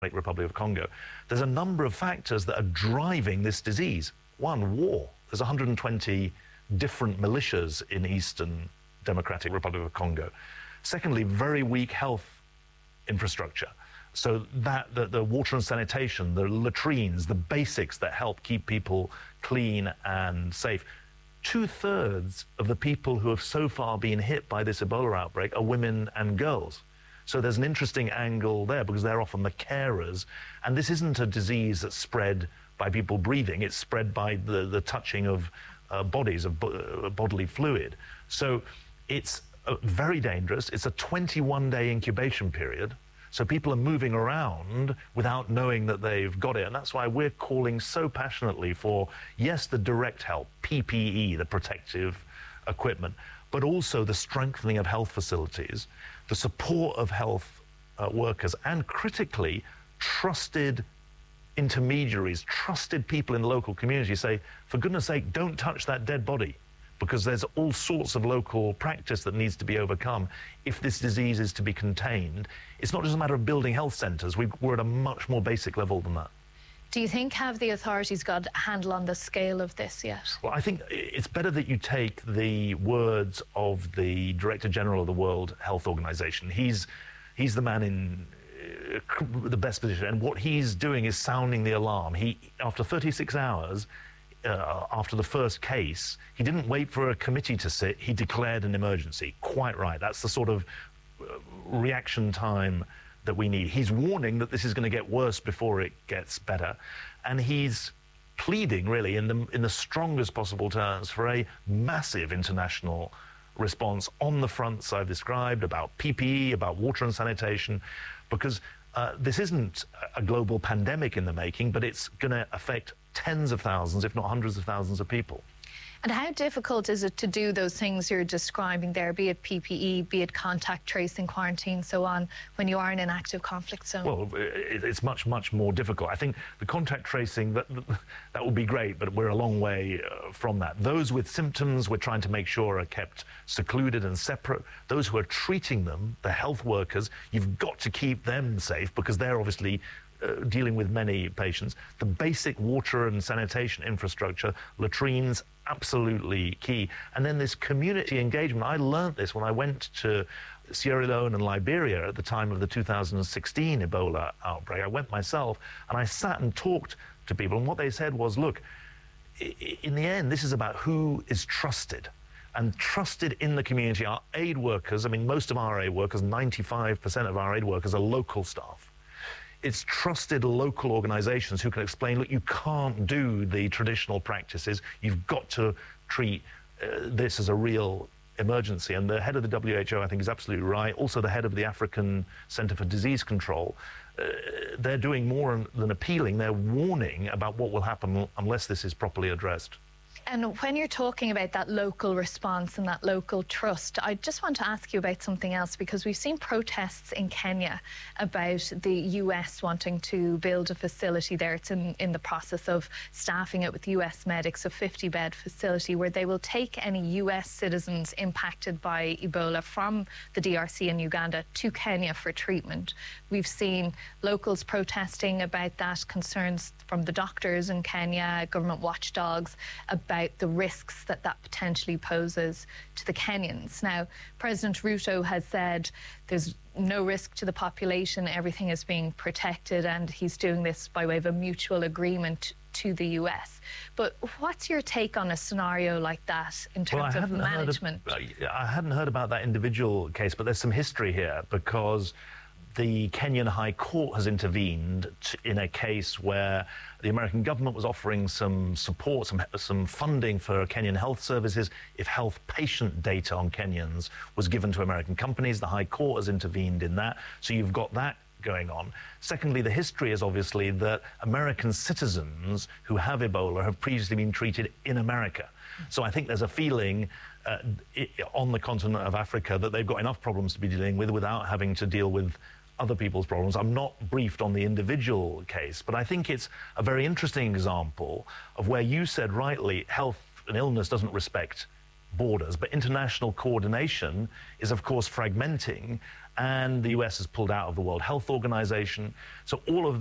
Republic of Congo. There's a number of factors that are driving this disease. One, war. There's 120 different militias in Eastern Democratic Republic of Congo. Secondly, very weak health infrastructure. So that the water and sanitation, the latrines, the basics that help keep people clean and safe. 2/3 of the people who have so far been hit by this Ebola outbreak are women and girls. So there's an interesting angle there because they're often the carers. And this isn't a disease that's spread by people breathing. It's spread by the touching of bodies, of bodily fluid. So it's very dangerous. It's a 21-day incubation period. So people are moving around without knowing that they've got it. And that's why we're calling so passionately for, yes, the direct help, PPE, the protective equipment, but also the strengthening of health facilities, the support of health workers, and critically, trusted intermediaries, trusted people in the local community say, for goodness sake, don't touch that dead body, because there's all sorts of local practice that needs to be overcome if this disease is to be contained. It's not just a matter of building health centres. We're at a much more basic level than that. Do you think, have the authorities got a handle on the scale of this yet? Well, I think it's better that you take the words of the Director General of the World Health Organization. He's the man in the best position, and what he's doing is sounding the alarm. After 36 hours, after the first case, he didn't wait for a committee to sit, he declared an emergency. Quite right, that's the sort of reaction time that we need. He's warning that this is going to get worse before it gets better, and he's pleading really in the strongest possible terms for a massive international response on the fronts I've described, about PPE, about water and sanitation, because this isn't a global pandemic in the making, but it's going to affect tens of thousands, if not hundreds of thousands of people. And how difficult is it to do those things you're describing there, be it PPE, be it contact tracing, quarantine, so on, when you are in an active conflict zone? Well, it's much, much more difficult. I think the contact tracing, that would be great, but we're a long way from that. Those with symptoms, we're trying to make sure are kept secluded and separate. Those who are treating them, the health workers, you've got to keep them safe because they're obviously dealing with many patients. The basic water and sanitation infrastructure, latrines, absolutely key. And then this community engagement. I learned this when I went to Sierra Leone and Liberia at the time of the 2016 Ebola outbreak. I went myself and I sat and talked to people, and what they said was, look, in the end, this is about who is trusted. And trusted in the community are aid workers. I mean, most of our aid workers, 95% of our aid workers are local staff. It's trusted local organizations who can explain, look, you can't do the traditional practices. You've got to treat this as a real emergency. And the head of the WHO, I think, is absolutely right. Also, the head of the African Center for Disease Control. They're doing more than appealing. They're warning about what will happen unless this is properly addressed. And when you're talking about that local response and that local trust, I just want to ask you about something else, because we've seen protests in Kenya about the US wanting to build a facility there. It's in the process of staffing it with US medics, a 50-bed facility where they will take any US citizens impacted by Ebola from the DRC and Uganda to Kenya for treatment. We've seen locals protesting about that, concerns from the doctors in Kenya, government watchdogs, about the risks that potentially poses to the Kenyans. Now, President Ruto has said there's no risk to the population, everything is being protected, and he's doing this by way of a mutual agreement to the US. But what's your take on a scenario like that in terms of management? I hadn't heard about that individual case, but there's some history here, because the Kenyan High Court has intervened in a case where the American government was offering some support, some funding for Kenyan health services if health patient data on Kenyans was given to American companies. The High Court has intervened in that. So you've got that going on. Secondly, the history is obviously that American citizens who have Ebola have previously been treated in America. So I think there's a feeling on the continent of Africa that they've got enough problems to be dealing with without having to deal with other people's problems. I'm not briefed on the individual case, but I think it's a very interesting example of where you said rightly, health and illness doesn't respect borders, but international coordination is, of course, fragmenting, and the US has pulled out of the World Health Organization. So all of